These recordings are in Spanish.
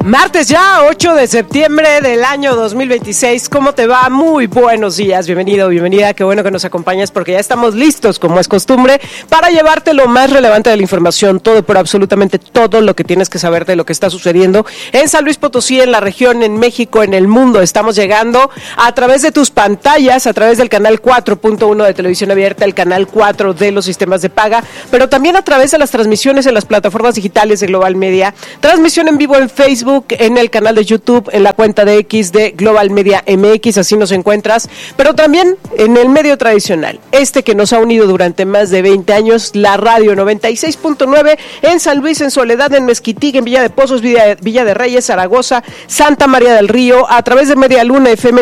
Martes ya, 8 de septiembre del año 2026. ¿Cómo te va? Muy buenos días, bienvenido, bienvenida. Qué bueno que nos acompañas porque ya estamos listos, como es costumbre, para llevarte lo más relevante de la información, todo, pero absolutamente todo lo que tienes que saber de lo que está sucediendo en San Luis Potosí, en la región, en México, en el mundo. Estamos llegando a través de tus pantallas, a través del canal 4.1 de televisión abierta, el canal 4 de los sistemas de paga, pero también a través de las transmisiones en las plataformas digitales de Global Media, transmisión en vivo en Facebook, en el canal de YouTube, en la cuenta de X de Global Media MX, así nos encuentras, pero también en el medio tradicional, que nos ha unido durante más de 20 años, la radio 96.9 en San Luis, en Soledad, en Mezquitic, en Villa de Pozos, Villa de Reyes, Zaragoza, Santa María del Río, a través de Media Luna FM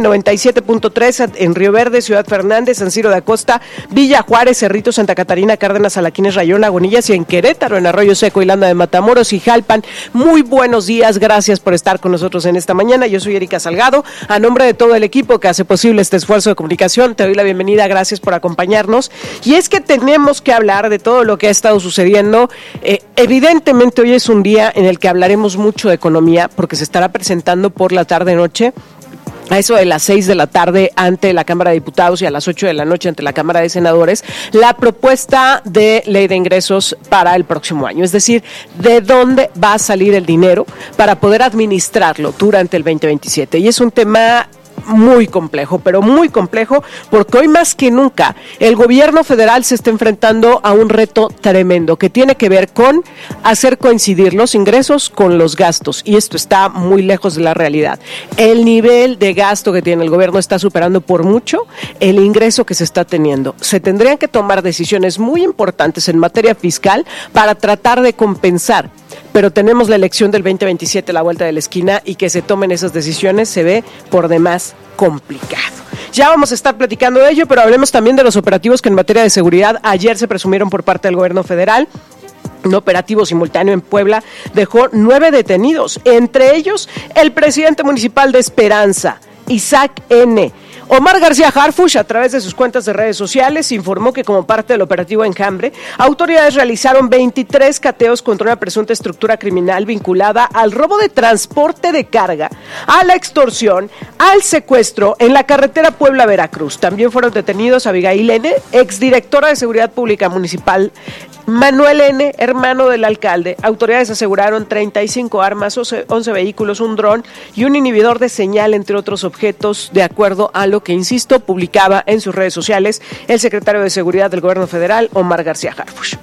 97.3 en Río Verde, Ciudad Fernández, San Ciro de Acosta, Villa Juárez, Cerrito, Santa Catarina, Cárdenas, Alaquines, Rayón, Lagunillas, y en Querétaro, en Arroyo Seco y Landa de Matamoros y Jalpan. Muy buenos días, gracias por estar con nosotros en esta mañana. Yo soy Erika Salgado, a nombre de todo el equipo que hace posible este esfuerzo de comunicación, te doy la bienvenida, gracias por acompañarnos. Y es que tenemos que hablar de todo lo que ha estado sucediendo. Evidentemente hoy es un día en el que hablaremos mucho de economía, porque se estará presentando por la tarde-noche, a eso de las 6 de la tarde ante la Cámara de Diputados y a las 8 de la noche ante la Cámara de Senadores, la propuesta de ley de ingresos para el próximo año. Es decir, de dónde va a salir el dinero para poder administrarlo durante el 2027. Y es un tema muy complejo, pero muy complejo, porque hoy más que nunca el gobierno federal se está enfrentando a un reto tremendo que tiene que ver con hacer coincidir los ingresos con los gastos, y esto está muy lejos de la realidad. El nivel de gasto que tiene el gobierno está superando por mucho el ingreso que se está teniendo. Se tendrían que tomar decisiones muy importantes en materia fiscal para tratar de compensar, pero tenemos la elección del 2027 a la vuelta de la esquina, y que se tomen esas decisiones se ve por demás complicado. Ya vamos a estar platicando de ello, pero hablemos también de los operativos que en materia de seguridad ayer se presumieron por parte del gobierno federal. Un operativo simultáneo en Puebla dejó 9 detenidos, entre ellos el presidente municipal de Esperanza, Isaac N. Omar García Harfuch, a través de sus cuentas de redes sociales, informó que como parte del operativo Enjambre, autoridades realizaron 23 cateos contra una presunta estructura criminal vinculada al robo de transporte de carga, a la extorsión, al secuestro en la carretera Puebla-Veracruz. También fueron detenidos Abigail N., exdirectora de Seguridad Pública Municipal, Manuel N., hermano del alcalde. Autoridades aseguraron 35 armas, 11 vehículos, un dron y un inhibidor de señal, entre otros objetos, de acuerdo a lo que, insisto, publicaba en sus redes sociales el secretario de Seguridad del Gobierno Federal, Omar García Harfuch.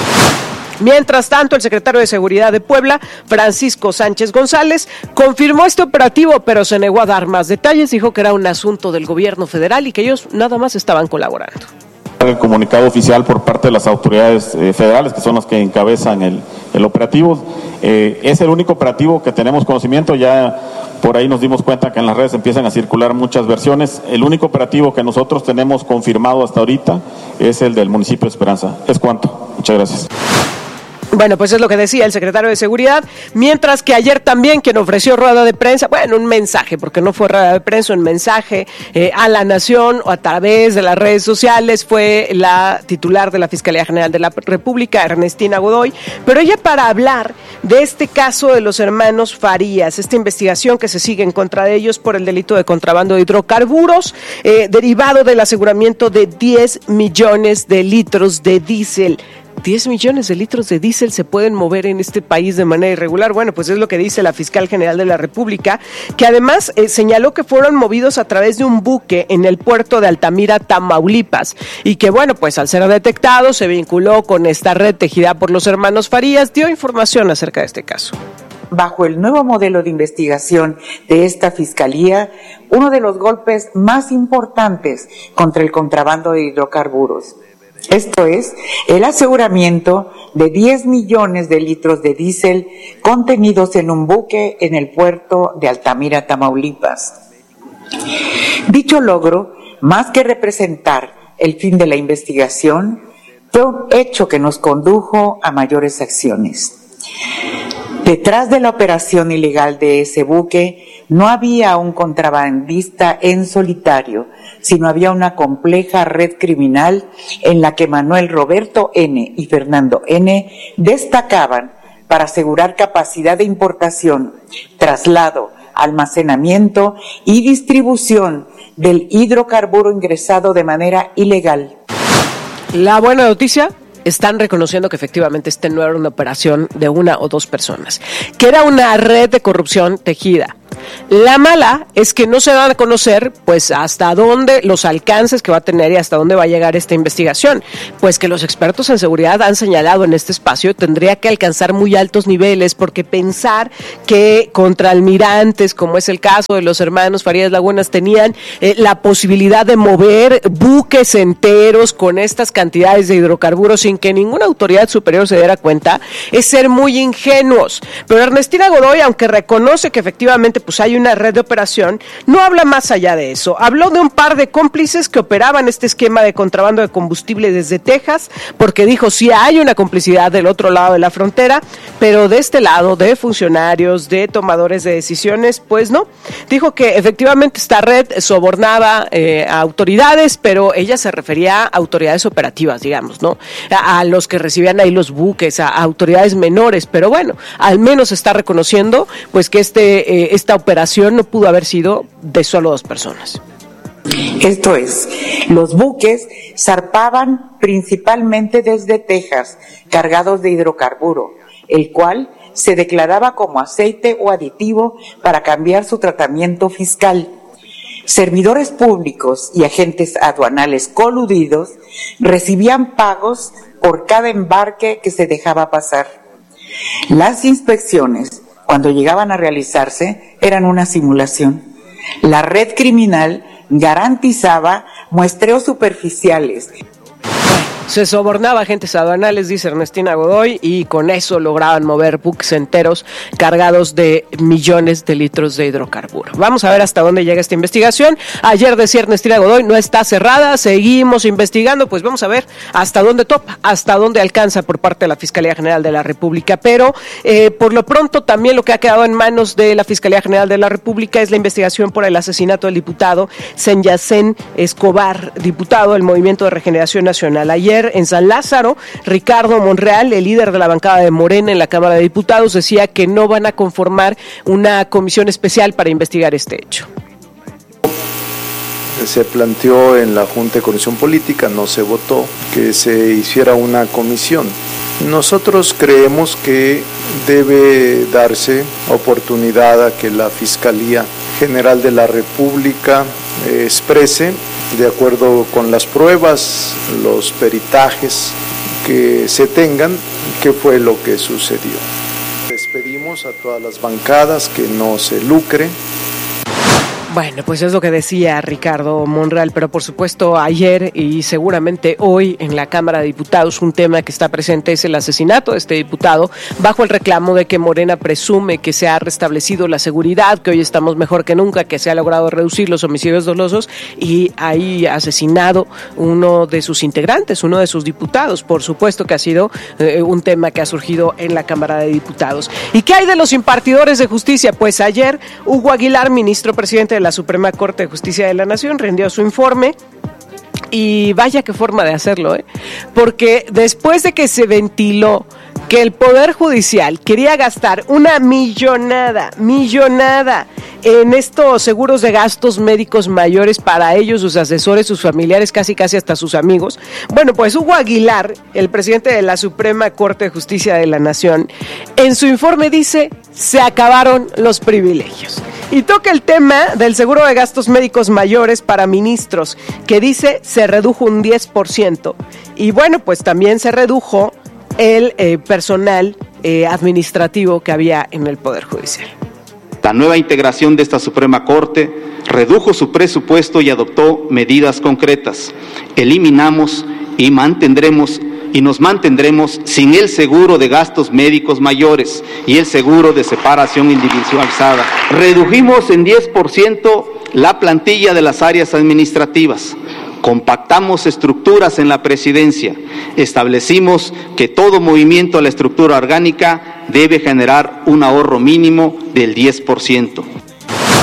Mientras tanto, el secretario de Seguridad de Puebla, Francisco Sánchez González, confirmó este operativo, pero se negó a dar más detalles. Dijo que era un asunto del Gobierno Federal y que ellos nada más estaban colaborando. El comunicado oficial por parte de las autoridades federales, que son las que encabezan el operativo, es el único operativo que tenemos conocimiento. Ya por ahí nos dimos cuenta que en las redes empiezan a circular muchas versiones. El único operativo que nosotros tenemos confirmado hasta ahorita es el del municipio de Esperanza. ¿Es cuánto? Muchas gracias. Bueno, pues es lo que decía el secretario de Seguridad, mientras que ayer también quien ofreció rueda de prensa, bueno, un mensaje, porque no fue rueda de prensa, un mensaje a la nación o a través de las redes sociales, fue la titular de la Fiscalía General de la República, Ernestina Godoy, pero ella para hablar de este caso de los hermanos Farías, esta investigación que se sigue en contra de ellos por el delito de contrabando de hidrocarburos, derivado del aseguramiento de 10 millones de litros de diésel. 10 millones de litros de diésel se pueden mover en este país de manera irregular. Bueno, pues es lo que dice la fiscal general de la República, que además señaló que fueron movidos a través de un buque en el puerto de Altamira, Tamaulipas, y que bueno, pues al ser detectado se vinculó con esta red tejida por los hermanos Farías. Dio información acerca de este caso. Bajo el nuevo modelo de investigación de esta fiscalía, uno de los golpes más importantes contra el contrabando de hidrocarburos. Esto es, el aseguramiento de 10 millones de litros de diésel contenidos en un buque en el puerto de Altamira, Tamaulipas. Dicho logro, más que representar el fin de la investigación, fue un hecho que nos condujo a mayores acciones. Detrás de la operación ilegal de ese buque no había un contrabandista en solitario, sino había una compleja red criminal en la que Manuel Roberto N. y Fernando N. destacaban para asegurar capacidad de importación, traslado, almacenamiento y distribución del hidrocarburo ingresado de manera ilegal. La buena noticia: están reconociendo que efectivamente no era una operación de una o dos personas, que era una red de corrupción tejida. La mala es que no se dan a conocer pues hasta dónde los alcances que va a tener y hasta dónde va a llegar esta investigación, pues que los expertos en seguridad han señalado en este espacio tendría que alcanzar muy altos niveles, porque pensar que contraalmirantes, como es el caso de los hermanos Farías Lagunas, tenían la posibilidad de mover buques enteros con estas cantidades de hidrocarburos sin que ninguna autoridad superior se diera cuenta, es ser muy ingenuos. Pero Ernestina Godoy, aunque reconoce que efectivamente pues hay una red de operación, no habla más allá de eso. Habló de un par de cómplices que operaban este esquema de contrabando de combustible desde Texas, porque dijo sí hay una complicidad del otro lado de la frontera, pero de este lado, de funcionarios, de tomadores de decisiones, pues no. Dijo que efectivamente esta red sobornaba a autoridades, pero ella se refería a autoridades operativas, digamos, ¿no? A los que recibían ahí los buques, a autoridades menores, pero bueno, al menos está reconociendo pues que esta operación no pudo haber sido de solo dos personas. Esto es, los buques zarpaban principalmente desde Texas, cargados de hidrocarburo, el cual se declaraba como aceite o aditivo para cambiar su tratamiento fiscal. Servidores públicos y agentes aduanales coludidos recibían pagos por cada embarque que se dejaba pasar. Las inspecciones, cuando llegaban a realizarse, eran una simulación. La red criminal garantizaba muestreos superficiales. Se sobornaba agentes aduanales, dice Ernestina Godoy, y con eso lograban mover buques enteros cargados de millones de litros de hidrocarburo. Vamos a ver hasta dónde llega esta investigación. Ayer decía Ernestina Godoy, no está cerrada, seguimos investigando, pues vamos a ver hasta dónde topa, hasta dónde alcanza por parte de la Fiscalía General de la República. Pero por lo pronto también lo que ha quedado en manos de la Fiscalía General de la República es la investigación por el asesinato del diputado Senyacén Escobar, diputado del Movimiento de Regeneración Nacional. Ayer en San Lázaro, Ricardo Monreal, el líder de la bancada de Morena en la Cámara de Diputados, decía que no van a conformar una comisión especial para investigar este hecho. Se planteó en la Junta de Coordinación Política, no se votó, que se hiciera una comisión. Nosotros creemos que debe darse oportunidad a que la Fiscalía General de la República exprese, de acuerdo con las pruebas, los peritajes que se tengan, qué fue lo que sucedió. Les pedimos a todas las bancadas que no se lucre. Bueno, pues es lo que decía Ricardo Monreal, pero por supuesto ayer y seguramente hoy en la Cámara de Diputados un tema que está presente es el asesinato de este diputado bajo el reclamo de que Morena presume que se ha restablecido la seguridad, que hoy estamos mejor que nunca, que se ha logrado reducir los homicidios dolosos y ahí asesinado uno de sus integrantes, uno de sus diputados. Por supuesto que ha sido un tema que ha surgido en la Cámara de Diputados. ¿Y qué hay de los impartidores de justicia? Pues ayer Hugo Aguilar, ministro presidente de la Suprema Corte de Justicia de la Nación, rindió su informe. Y vaya qué forma de hacerlo, porque después de que se ventiló que el Poder Judicial quería gastar una millonada en estos seguros de gastos médicos mayores para ellos, sus asesores, sus familiares, casi hasta sus amigos. Bueno, pues Hugo Aguilar, el presidente de la Suprema Corte de Justicia de la Nación, en su informe dice, se acabaron los privilegios. Y toca el tema del seguro de gastos médicos mayores para ministros, que dice se redujo un 10%. Y bueno, pues también se redujo el personal administrativo que había en el Poder Judicial. La nueva integración de esta Suprema Corte redujo su presupuesto y adoptó medidas concretas. Eliminamos y nos mantendremos sin el seguro de gastos médicos mayores y el seguro de separación individualizada. Redujimos en 10% la plantilla de las áreas administrativas. Compactamos estructuras en la presidencia. Establecimos que todo movimiento a la estructura orgánica debe generar un ahorro mínimo del 10%.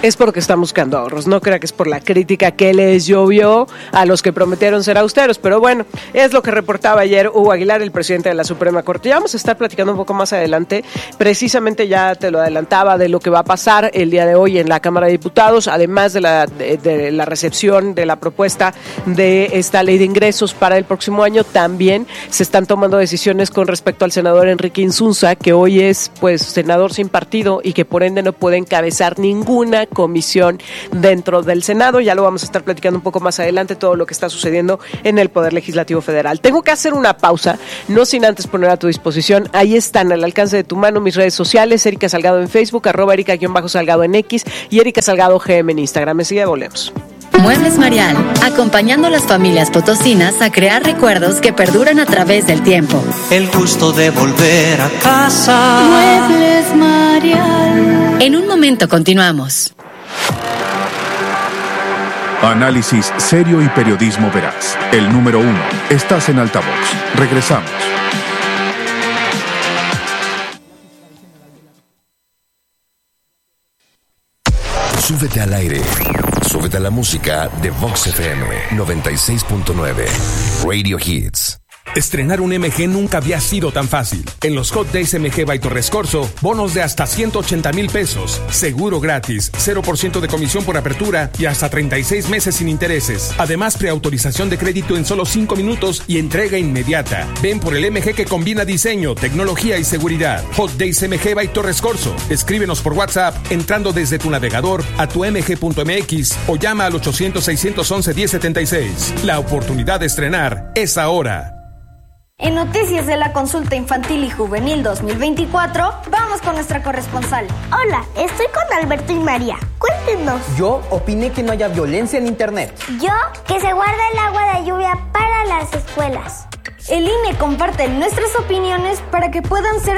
es porque están buscando ahorros. No crea que es por la crítica que les llovió a los que prometieron ser austeros. Pero bueno, es lo que reportaba ayer Hugo Aguilar, el presidente de la Suprema Corte. Ya vamos a estar platicando un poco más adelante. Precisamente ya te lo adelantaba de lo que va a pasar el día de hoy en la Cámara de Diputados, además de la recepción de la propuesta de esta ley de ingresos para el próximo año. También se están tomando decisiones con respecto al senador Enrique Insunza, que hoy es pues senador sin partido y que por ende no puede encabezar ninguna comisión dentro del Senado. Ya lo vamos a estar platicando un poco más adelante, todo lo que está sucediendo en el Poder Legislativo Federal. Tengo que hacer una pausa, no sin antes poner a tu disposición, ahí están al alcance de tu mano mis redes sociales, Erika Salgado en Facebook, @Erika_Salgado en X y Erika Salgado GM en Instagram. Enseguida volvemos. Muebles Marial, acompañando a las familias potosinas a crear recuerdos que perduran a través del tiempo. El gusto de volver a casa. Muebles Marial. En un momento continuamos. Análisis serio y periodismo veraz. El número 1. Estás en altavoz. Regresamos. Súbete al aire. Súbete a la música de Vox FM 96.9. Radio Hits. Estrenar un MG nunca había sido tan fácil. En los Hot Days MG by Torres Corso, bonos de hasta 180,000 pesos, seguro gratis, 0% de comisión por apertura y hasta 36 meses sin intereses. Además, preautorización de crédito en solo 5 minutos y entrega inmediata. Ven por el MG que combina diseño, tecnología y seguridad. Hot Days MG by Torres Corso. Escríbenos por WhatsApp entrando desde tu navegador a tu mg.mx o llama al 800-611-1076. La oportunidad de estrenar es ahora. En Noticias de la Consulta Infantil y Juvenil 2024, vamos con nuestra corresponsal. Hola, estoy con Alberto y María. Cuéntenos. Yo opiné que no haya violencia en Internet. Yo, que se guarda el agua de lluvia para las escuelas. El INE comparte nuestras opiniones para que puedan ser